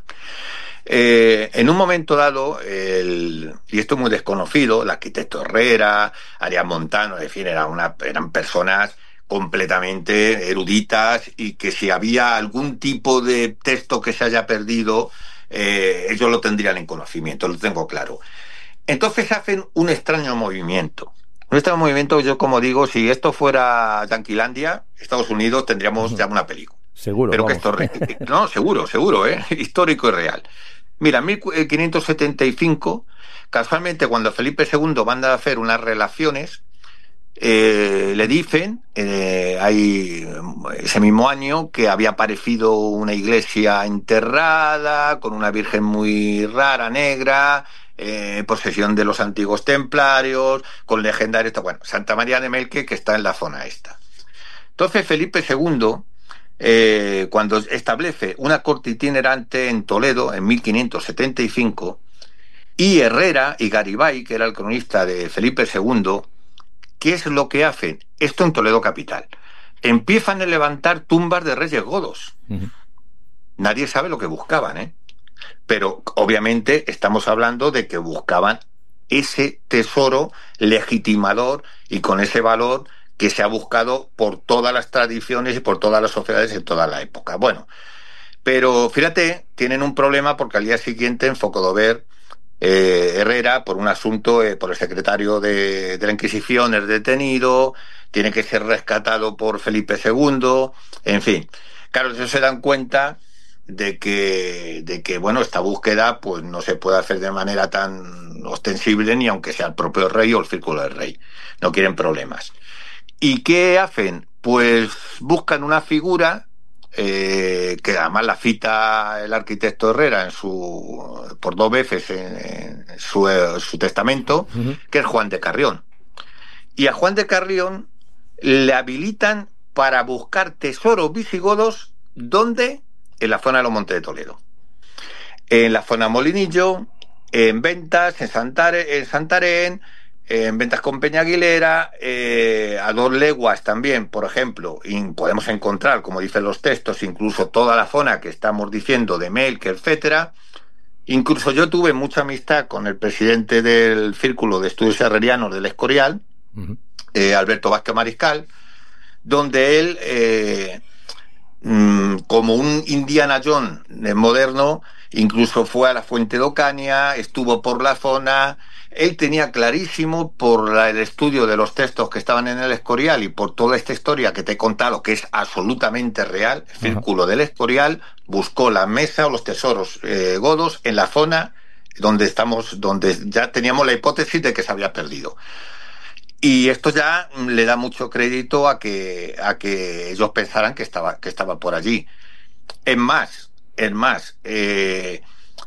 [SPEAKER 4] Eh, en un momento dado, el, y esto es muy desconocido, el arquitecto Herrera, Arias Montano, en fin, era una, eran personas completamente eruditas, y que si había algún tipo de texto que se haya perdido, eh, ellos lo tendrían en conocimiento, lo tengo claro. Entonces hacen un extraño movimiento. Un extraño movimiento, yo como digo, si esto fuera Yanquilandia, Estados Unidos, tendríamos ya una película.
[SPEAKER 1] Seguro.
[SPEAKER 4] Pero
[SPEAKER 1] vamos.
[SPEAKER 4] que esto, no, seguro, seguro, ¿eh? Histórico y real. Mira, en mil quinientos setenta y cinco, casualmente cuando Felipe segundo manda a hacer unas relaciones, eh, le dicen, eh, hay, ese mismo año, que había aparecido una iglesia enterrada, con una virgen muy rara, negra, eh, posesión de los antiguos templarios, con legendarios, bueno, Santa María de Melque, que está en la zona esta. Entonces Felipe segundo, Eh, cuando establece una corte itinerante en Toledo en mil quinientos setenta y cinco, y Herrera y Garibay, que era el cronista de Felipe segundo, ¿qué es lo que hacen? Esto en Toledo capital. Empiezan a levantar tumbas de reyes godos. Uh-huh. Nadie sabe lo que buscaban, ¿eh? Pero obviamente estamos hablando de que buscaban ese tesoro legitimador y con ese valor que se ha buscado por todas las tradiciones y por todas las sociedades en toda la época. Bueno, pero fíjate, tienen un problema porque al día siguiente en Focodover, eh, Herrera, por un asunto, eh, por el secretario de, de la Inquisición, es detenido, tiene que ser rescatado por Felipe segundo, en fin. Claro, ellos se dan cuenta de que, de que, bueno, esta búsqueda pues no se puede hacer de manera tan ostensible, ni aunque sea el propio rey o el círculo del rey. No quieren problemas. ¿Y qué hacen? Pues buscan una figura eh, que además la cita el arquitecto Herrera en su por dos veces en, en su, eh, su testamento, uh-huh. que es Juan de Carrión. Y a Juan de Carrión le habilitan para buscar tesoros visigodos, ¿dónde? En la zona de los Montes de Toledo. En la zona Molinillo, en Ventas, en Santarén, en Santarén, en Ventas con Peña Aguilera, eh, a dos leguas también, por ejemplo, y podemos encontrar, como dicen los textos, incluso toda la zona que estamos diciendo de Melque, etcétera. Incluso yo tuve mucha amistad con el presidente del Círculo de Estudios Herrerianos del Escorial, uh-huh. eh, Alberto Vázquez Mariscal, donde él, eh, mmm, como un Indiana Jones moderno, incluso fue a la Fuente de Ocaña, estuvo por la zona. Él tenía clarísimo, por la, el estudio de los textos que estaban en el Escorial y por toda esta historia que te he contado, que es absolutamente real, el Círculo del Escorial buscó la mesa o los tesoros eh, godos en la zona donde estamos, donde ya teníamos la hipótesis de que se había perdido. Y esto ya le da mucho crédito a que, a que ellos pensaran que estaba, que estaba por allí. Es más, es más, eh,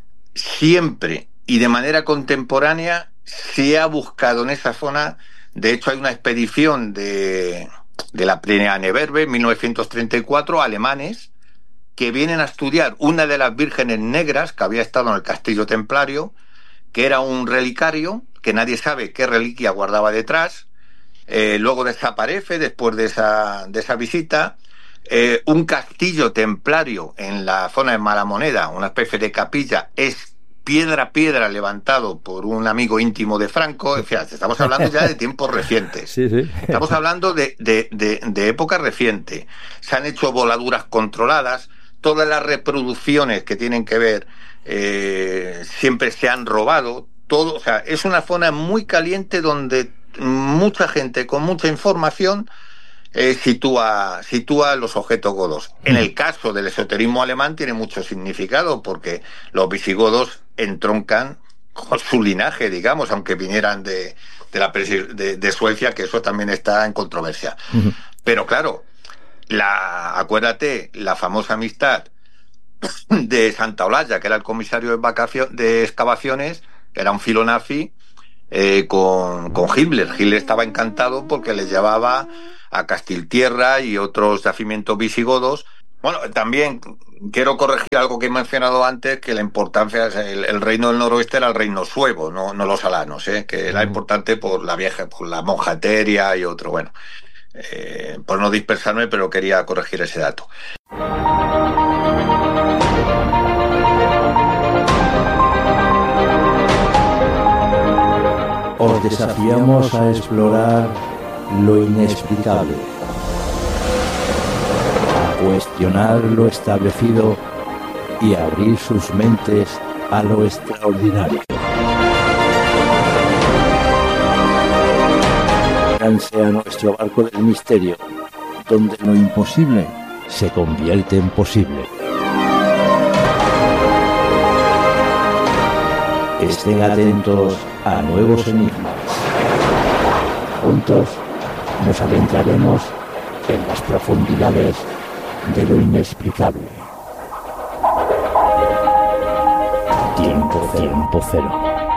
[SPEAKER 4] siempre y de manera contemporánea se ha buscado en esa zona. De hecho, hay una expedición de, de la Plénea-Neberbe, mil novecientos treinta y cuatro, alemanes, que vienen a estudiar una de las vírgenes negras que había estado en el castillo templario, que era un relicario, que nadie sabe qué reliquia guardaba detrás. Eh, luego desaparece después de esa, de esa visita. Eh, un castillo templario en la zona de Malamoneda, una especie de capilla, es piedra a piedra levantado por un amigo íntimo de Franco. Fíjate, estamos hablando ya de tiempos recientes.
[SPEAKER 1] Sí, sí.
[SPEAKER 4] Estamos hablando de, de, de, de época reciente. Se han hecho voladuras controladas, todas las reproducciones que tienen que ver eh, siempre se han robado, todo, o sea, es una zona muy caliente donde mucha gente con mucha información Eh, sitúa, sitúa los objetos godos. En el caso del esoterismo alemán tiene mucho significado porque los visigodos entroncan con su linaje, digamos, aunque vinieran de, de, la, de, de Suecia, que eso también está en controversia. Uh-huh. Pero claro, la, acuérdate, la famosa amistad de Santa Olalla, que era el comisario de, vacación, de excavaciones, era un filonazi, eh, con, con Himmler. Himmler estaba encantado porque les llevaba a Castiltierra y otros yacimientos visigodos. Bueno, también quiero corregir algo que he mencionado antes, que la importancia es el, el reino del noroeste era el reino suevo, no, no los alanos, ¿eh? Que era importante por la vieja, por la monja Eteria y otro. Bueno, eh, por no dispersarme, pero quería corregir ese dato.
[SPEAKER 3] Os desafiamos a explorar lo inexplicable, a cuestionar lo establecido y a abrir sus mentes a lo extraordinario. Únanse a nuestro barco del misterio, donde lo imposible se convierte en posible. Estén atentos a nuevos enigmas. Juntos nos adentraremos en las profundidades de lo inexplicable. Tiempo cero. Tiempo cero.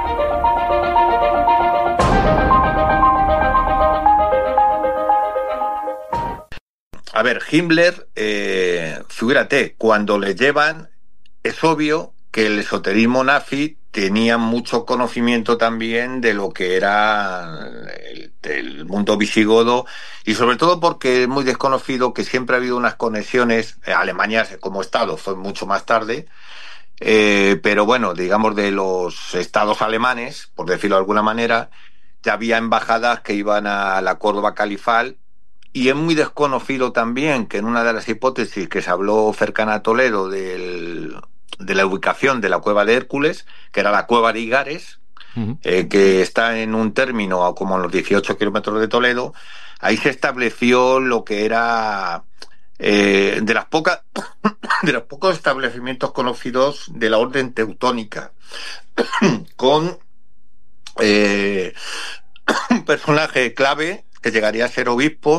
[SPEAKER 4] A ver, Himmler, eh, figúrate, cuando le llevan, es obvio que el esoterismo nazi tenía mucho conocimiento también de lo que era el, el mundo visigodo, y sobre todo porque es muy desconocido que siempre ha habido unas conexiones. Alemania como Estado fue mucho más tarde, eh, pero bueno, digamos de los estados alemanes, por decirlo de alguna manera, ya había embajadas que iban a la Córdoba califal, y es muy desconocido también que en una de las hipótesis que se habló cercana a Toledo del... de la ubicación de la cueva de Hércules, que era la cueva de Igares, uh-huh. eh, que está en un término como en los dieciocho kilómetros de Toledo. Ahí se estableció lo que era eh, de las pocas de los pocos establecimientos conocidos de la orden teutónica, con eh, un personaje clave que llegaría a ser obispo,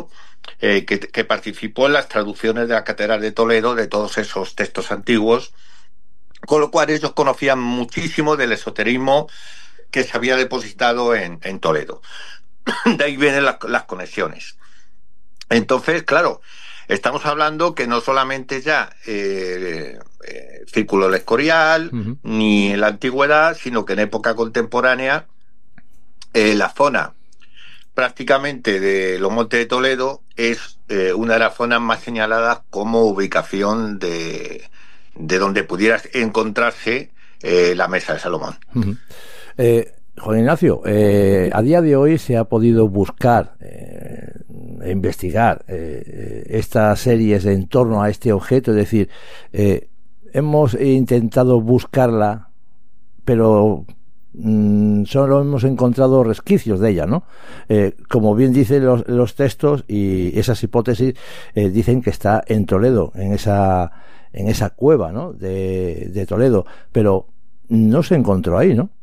[SPEAKER 4] eh, que, que participó en las traducciones de la Catedral de Toledo de todos esos textos antiguos, con lo cual ellos conocían muchísimo del esoterismo que se había depositado en, en Toledo. De ahí vienen las, las conexiones. Entonces, claro, estamos hablando que no solamente ya eh, eh, Círculo del Escorial, uh-huh. ni en la antigüedad, sino que en época contemporánea, eh, la zona prácticamente de los Montes de Toledo es eh, una de las zonas más señaladas como ubicación de, de donde pudiera encontrarse eh, la Mesa de Salomón.
[SPEAKER 1] Uh-huh. Eh, Juan Ignacio, eh, a día de hoy se ha podido buscar eh, e investigar eh, estas series en torno a este objeto, es decir, eh, hemos intentado buscarla, pero mmm, solo hemos encontrado resquicios de ella, ¿no? Eh, como bien dicen los, los textos y esas hipótesis, eh, dicen que está en Toledo, en esa en esa cueva, ¿no? de, de Toledo, pero no se encontró ahí, ¿no?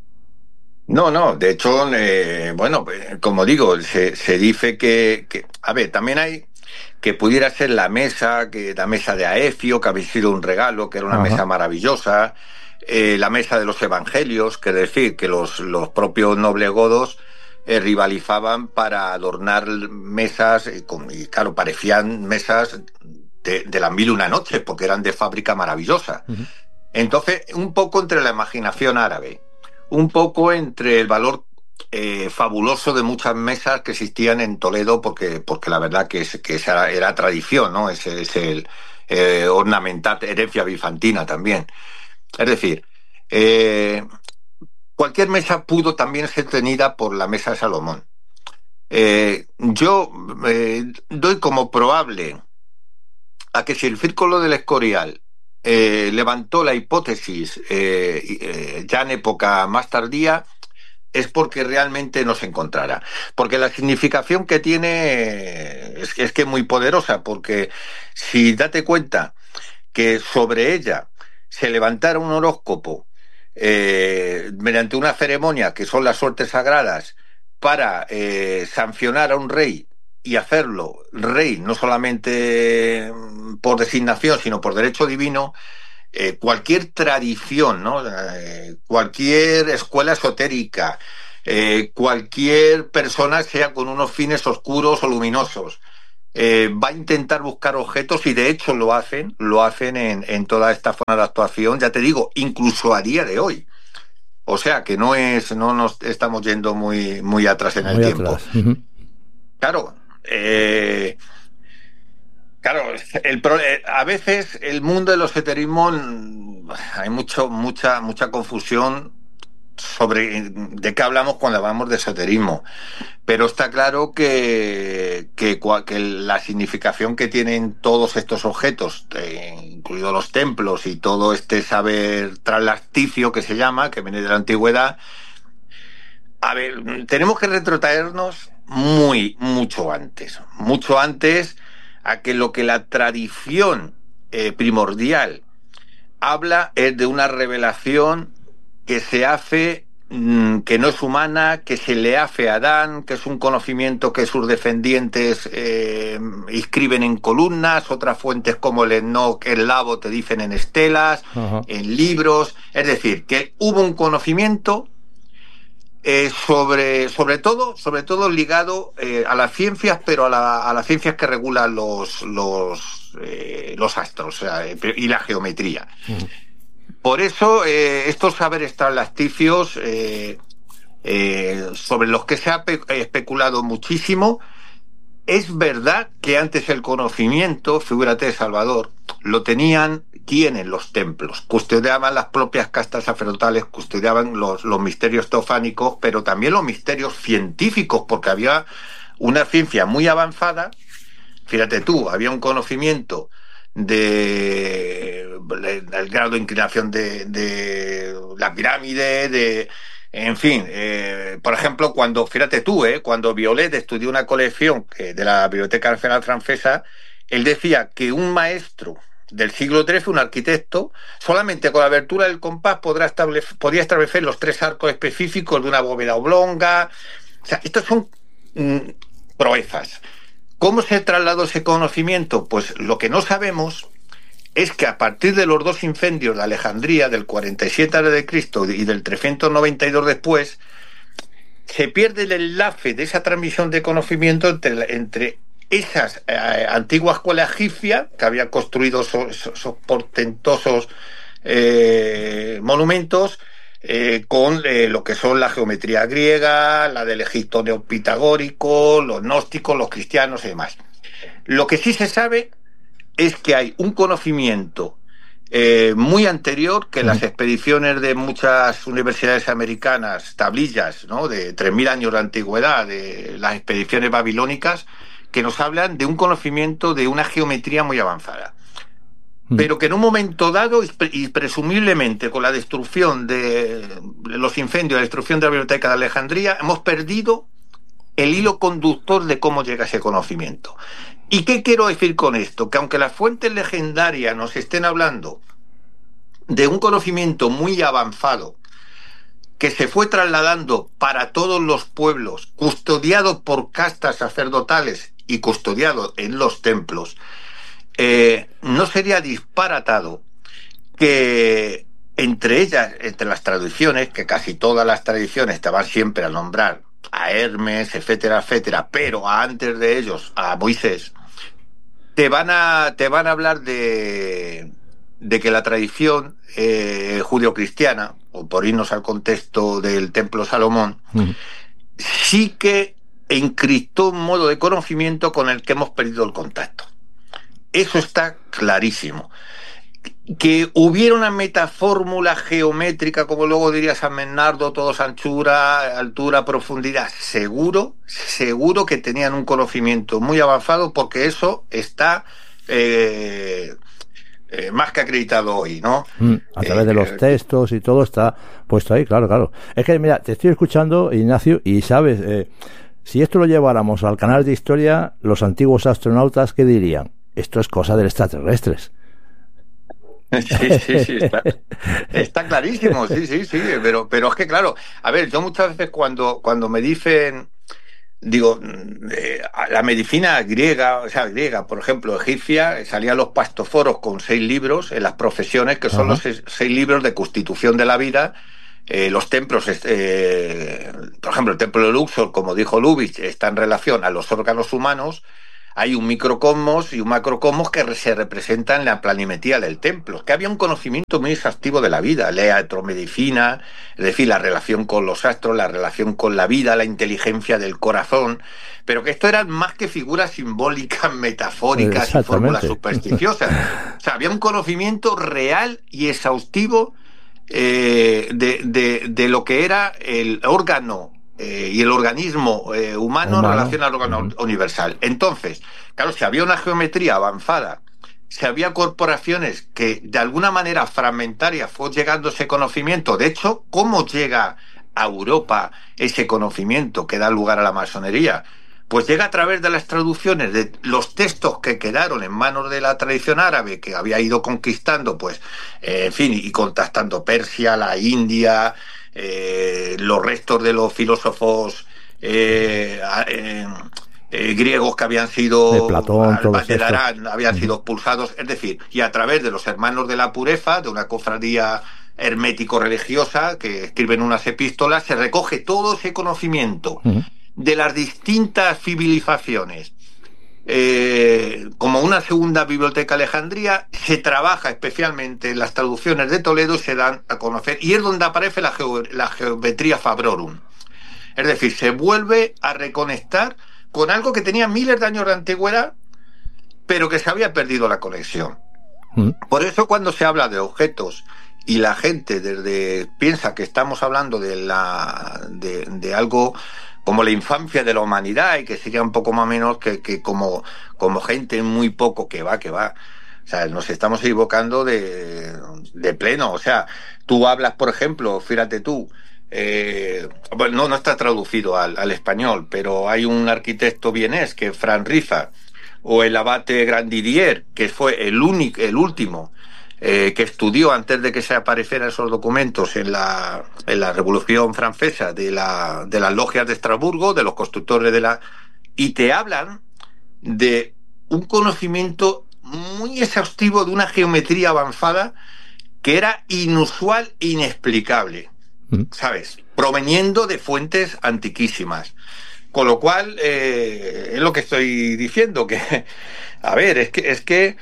[SPEAKER 4] No, no, de hecho, eh, bueno, como digo, se, se dice que, que, a ver, también hay que pudiera ser la mesa, que la mesa de Aefio, que había sido un regalo, que era una Ajá. mesa maravillosa, eh, la mesa de los evangelios, que es decir, que los, los propios nobles godos eh, rivalizaban para adornar mesas, y, con, y claro, parecían mesas de, de las mil y una noches, porque eran de fábrica maravillosa. Uh-huh. Entonces, un poco entre la imaginación árabe, un poco entre el valor eh, fabuloso de muchas mesas que existían en Toledo, porque, porque la verdad que, es, que esa era, era tradición, ¿no? Ese es el eh, ornamentar, herencia bizantina también. Es decir, eh, cualquier mesa pudo también ser tenida por la Mesa de Salomón. Eh, yo eh, doy como probable a que si el Círculo del Escorial Eh, levantó la hipótesis eh, eh, ya en época más tardía, es porque realmente no se encontrará. Porque la significación que tiene eh, es, es que es muy poderosa, porque si date cuenta que sobre ella se levantara un horóscopo eh, mediante una ceremonia que son las suertes sagradas para eh, sancionar a un rey y hacerlo rey, no solamente por designación, sino por derecho divino, eh, cualquier tradición, ¿no? Eh, cualquier escuela esotérica, eh, cualquier persona, sea con unos fines oscuros o luminosos, eh, va a intentar buscar objetos, y de hecho lo hacen, lo hacen en, en toda esta zona de actuación, ya te digo, incluso a día de hoy. O sea que no es, no nos estamos yendo muy, muy atrás en el muy tiempo. Atrás. Uh-huh. Claro. Eh, claro, el pro, eh, a veces el mundo del esoterismo hay mucho, mucha, mucha confusión sobre de qué hablamos cuando hablamos de esoterismo, pero está claro que, que, que la significación que tienen todos estos objetos, eh, incluidos los templos y todo este saber translasticio que se llama, que viene de la antigüedad. A ver, tenemos que retrotraernos muy, mucho antes, mucho antes a que lo que la tradición eh, primordial habla es de una revelación que se hace, mmm, que no es humana, que se le hace a Adán, que es un conocimiento que sus descendientes eh, inscriben en columnas, otras fuentes como el Enoch, el Labo te dicen en estelas, uh-huh. en libros, es decir, que hubo un conocimiento Eh, sobre, sobre todo, sobre todo ligado eh, a las ciencias, pero a, la, a las ciencias que regulan los los, eh, los astros, o sea, y la geometría. Uh-huh. Por eso eh, estos saberes translasticios eh, eh, sobre los que se ha pe- especulado muchísimo. Es verdad que antes el conocimiento, figúrate, Salvador, lo tenían ¿quiénes? Los templos. Custodiaban las propias castas sacerdotales, custodiaban los, los misterios teofánicos, pero también los misterios científicos, porque había una ciencia muy avanzada. Fíjate tú, había un conocimiento de, de, del grado de inclinación de, de la pirámide, de... En fin, eh, por ejemplo, cuando, fíjate tú, eh, cuando Violet estudió una colección eh, de la Biblioteca Nacional Francesa, él decía que un maestro del siglo trece, un arquitecto, solamente con la abertura del compás podrá establecer, podría establecer los tres arcos específicos de una bóveda oblonga. O sea, estos son mm, proezas. ¿Cómo se trasladó ese conocimiento? Pues lo que no sabemos es que a partir de los dos incendios de Alejandría, del cuarenta y siete antes de Cristo y del trescientos noventa y dos después, se pierde el enlace de esa transmisión de conocimiento entre, entre esas eh, antiguas escuela egipcia, que había construido esos, esos portentosos eh, monumentos, eh, con eh, lo que son la geometría griega, la del Egipto neopitagórico, los gnósticos, los cristianos y demás. Lo que sí se sabe es que hay un conocimiento eh, muy anterior, que las expediciones de muchas universidades americanas, tablillas, ¿no?, de tres mil años de antigüedad, de las expediciones babilónicas, que nos hablan de un conocimiento de una geometría muy avanzada. Pero que en un momento dado, y presumiblemente con la destrucción de los incendios, la destrucción de la biblioteca de Alejandría, hemos perdido el hilo conductor de cómo llega ese conocimiento. ¿Y qué quiero decir con esto? Que aunque las fuentes legendarias nos estén hablando de un conocimiento muy avanzado que se fue trasladando para todos los pueblos, custodiado por castas sacerdotales y custodiado en los templos, eh, no sería disparatado que entre ellas, entre las tradiciones, que casi todas las tradiciones te van siempre a nombrar a Hermes, etcétera, etcétera, pero antes de ellos a Moisés, te van a te van a hablar de de que la tradición eh, judio-cristiana, o por irnos al contexto del Templo Salomón, uh-huh. sí que encriptó un modo de conocimiento con el que hemos perdido el contacto. Eso está clarísimo. Que hubiera una metafórmula geométrica, como luego diría San Bernardo, todos anchura, altura, profundidad, seguro, seguro que tenían un conocimiento muy avanzado, porque eso está eh, eh, más que acreditado hoy, ¿no? Mm,
[SPEAKER 1] a través eh, de los textos y todo está puesto ahí, claro, claro. Es que, mira, te estoy escuchando, Ignacio, y sabes, eh, si esto lo lleváramos al canal de historia, los antiguos astronautas, ¿qué dirían? Esto es cosa de extraterrestres.
[SPEAKER 4] Sí, sí, sí, está, está clarísimo, sí, sí, sí, pero, pero es que claro, a ver, yo muchas veces cuando, cuando me dicen, digo, eh, la medicina griega, o sea, griega, por ejemplo, egipcia, salían los pastoforos con seis libros en las profesiones, que son uh-huh. los seis, seis libros de constitución de la vida. Eh, los templos, eh, por ejemplo, el templo de Luxor, como dijo Lubitsch, está en relación a los órganos humanos. Hay un microcosmos y un macrocosmos que se representan en la planimetría del templo. Que había un conocimiento muy exhaustivo de la vida, la astromedicina, es decir, la relación con los astros, la relación con la vida, la inteligencia del corazón, pero que esto eran más que figuras simbólicas, metafóricas y fórmulas supersticiosas. O sea, había un conocimiento real y exhaustivo eh, de, de, de lo que era el órgano Eh, y el organismo eh, humano, humano en relación al órgano uh-huh. universal. Entonces, claro, si había una geometría avanzada, si había corporaciones que de alguna manera fragmentaria fue llegando ese conocimiento, de hecho, ¿cómo llega a Europa ese conocimiento que da lugar a la masonería? Pues llega a través de las traducciones de los textos que quedaron en manos de la tradición árabe, que había ido conquistando, pues, eh, en fin, y contactando Persia, la India, eh, los restos de los filósofos eh, eh, eh, griegos que habían sido
[SPEAKER 1] de Platón,
[SPEAKER 4] al de Arán, habían uh-huh. sido expulsados, es decir, y a través de los hermanos de la pureza, de una cofradía hermético-religiosa que escriben unas epístolas, se recoge todo ese conocimiento uh-huh. de las distintas civilizaciones. Eh, como una segunda biblioteca Alejandría, se trabaja especialmente en las traducciones de Toledo y se dan a conocer, y es donde aparece la, geo, la geometría Fabrorum. Es decir, se vuelve a reconectar con algo que tenía miles de años de antigüedad, pero que se había perdido la conexión. ¿Mm? Por eso cuando se habla de objetos y la gente desde piensa que estamos hablando de, la, de, de algo como la infancia de la humanidad y que sería un poco más o menos que, que como, como gente muy poco que va, que va. O sea, nos estamos equivocando de, de pleno. O sea, tú hablas, por ejemplo, fíjate tú, eh, bueno, no, no está traducido al, al español, pero hay un arquitecto vienés que es Franz Riza, o el abate Grandidier, que fue el único, el último, Eh, que estudió antes de que se aparecieran esos documentos en la, en la Revolución Francesa de, la, de las logias de Estrasburgo, de los constructores de la... y te hablan de un conocimiento muy exhaustivo de una geometría avanzada que era inusual e inexplicable, mm. ¿sabes? Proveniendo de fuentes antiquísimas. Con lo cual, eh, es lo que estoy diciendo, que, a ver, es que, es que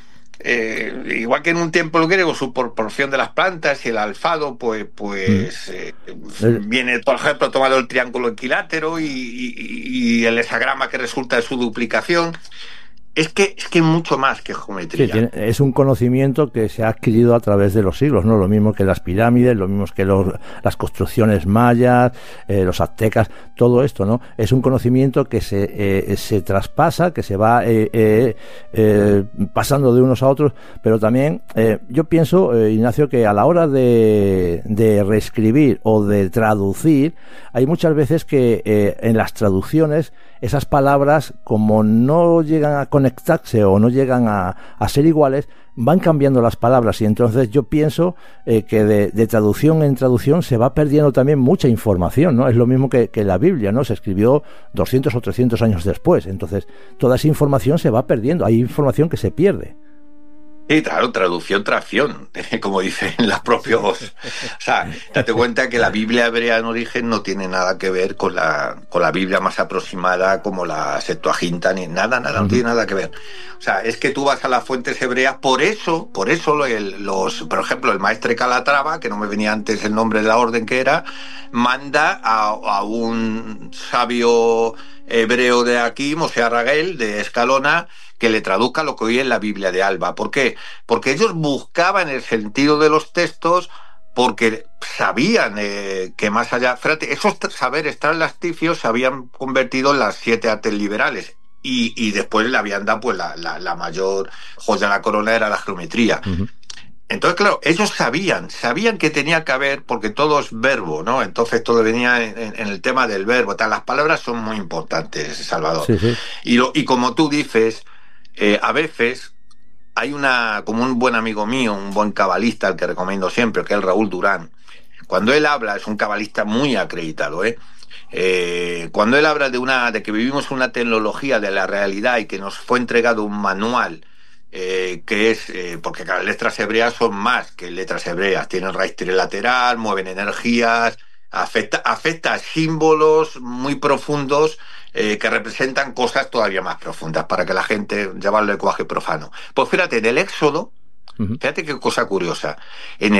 [SPEAKER 4] eh, igual que en un templo griego su proporción de las plantas y el alfado, pues, pues eh, viene, por ejemplo, tomado el triángulo equilátero y, y, y el hexagrama que resulta de su duplicación. Es que es que mucho más que geometría.
[SPEAKER 1] Sí, tiene, es un conocimiento que se ha adquirido a través de los siglos, ¿no? Lo mismo que las pirámides, lo mismo que los, las construcciones mayas, eh, los aztecas, todo esto, ¿no? Es un conocimiento que se, eh, se traspasa, que se va eh, eh, eh, pasando de unos a otros, pero también eh, yo pienso, eh, Ignacio, que a la hora de, de reescribir o de traducir, hay muchas veces que eh, en las traducciones esas palabras, como no llegan a conectarse o no llegan a, a ser iguales, van cambiando las palabras, y entonces yo pienso eh, que de, de traducción en traducción se va perdiendo también mucha información, ¿no? Es lo mismo que, que la Biblia, ¿no? Se escribió doscientos o trescientos años después, entonces toda esa información se va perdiendo, hay información que se pierde.
[SPEAKER 4] Sí, claro, traducción, tracción, como dicen los propios. O sea, date cuenta que la Biblia hebrea en origen no tiene nada que ver con la con la Biblia más aproximada como la Septuaginta, ni nada, nada, no tiene nada que ver. O sea, es que tú vas a las fuentes hebreas, por eso, por eso el, los, por ejemplo, el maestre Calatrava, que no me venía antes el nombre de la orden que era, manda a, a un sabio hebreo de aquí, Moshe Arragel, de Escalona, que le traduzca lo que hoy es la Biblia de Alba. ¿Por qué? Porque ellos buscaban el sentido de los textos, porque sabían eh, que más allá... Fíjate, esos saberes translastifios se habían convertido en las siete artes liberales, y, y después le habían dado pues la, la, la mayor joya de la corona, era la geometría. Uh-huh. Entonces, claro, ellos sabían, sabían que tenía que haber, porque todo es verbo, ¿no? Entonces todo venía en, en el tema del verbo. Tal, las palabras son muy importantes, Salvador. Sí, sí. Y, lo, y como tú dices... Eh, a veces hay una, como un buen amigo mío, un buen cabalista al que recomiendo siempre, que es el Raúl Durán. Cuando él habla, es un cabalista muy acreditado, ¿eh? Eh, cuando él habla de una, de que vivimos una tecnología de la realidad y que nos fue entregado un manual, eh, que es, eh, porque las letras hebreas son más que letras hebreas, tienen raíz trilateral, mueven energías, afecta, afecta a símbolos muy profundos. Eh, que representan cosas todavía más profundas para que la gente lleve el lenguaje profano. Pues fíjate, en el Éxodo, uh-huh. Fíjate qué cosa curiosa, en